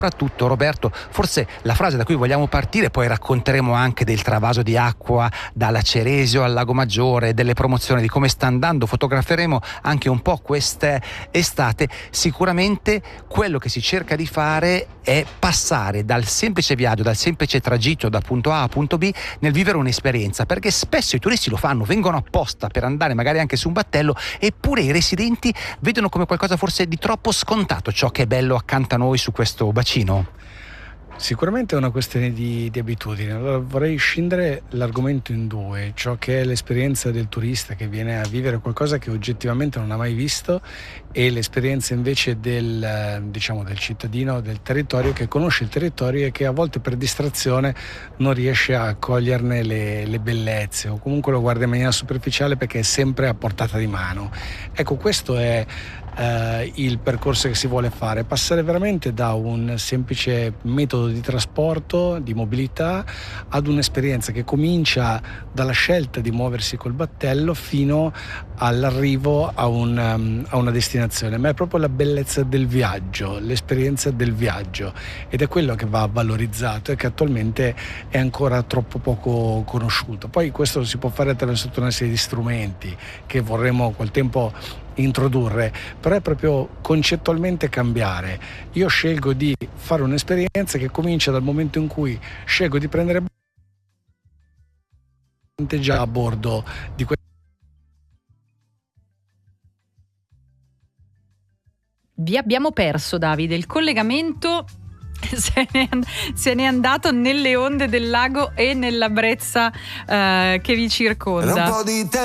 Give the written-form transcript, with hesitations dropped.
Soprattutto, Roberto, forse la frase da cui vogliamo partire, poi racconteremo anche del travaso di acqua dalla Ceresio al Lago Maggiore, delle promozioni, di come sta andando, fotograferemo anche un po' quest'estate. Sicuramente quello che si cerca di fare è passare dal semplice viaggio, dal semplice tragitto da punto A a punto B, nel vivere un'esperienza, perché spesso i turisti lo fanno, vengono apposta per andare magari anche su un battello, eppure i residenti vedono come qualcosa forse di troppo scontato ciò che è bello accanto a noi su questo bacino. Sicuramente è una questione di abitudine. Allora, vorrei scindere l'argomento in due: ciò che è l'esperienza del turista che viene a vivere qualcosa che oggettivamente non ha mai visto, e l'esperienza invece del cittadino del territorio, che conosce il territorio e che a volte per distrazione non riesce a coglierne le bellezze, o comunque lo guarda in maniera superficiale perché è sempre a portata di mano. Ecco, questo è il percorso che si vuole fare: passare veramente da un semplice metodo di trasporto, di mobilità, ad un'esperienza che comincia dalla scelta di muoversi col battello fino all'arrivo a una destinazione. Ma è proprio la bellezza del viaggio, l'esperienza del viaggio, ed è quello che va valorizzato e che attualmente è ancora troppo poco conosciuto. Poi questo lo si può fare attraverso tutta una serie di strumenti che vorremmo col tempo introdurre, però è proprio concettualmente cambiare. Io scelgo di fare un'esperienza che comincia dal momento in cui scelgo di prendere già a bordo di questo. Vi abbiamo perso, Davide, il collegamento se n'è andato nelle onde del lago e nella brezza che vi circonda.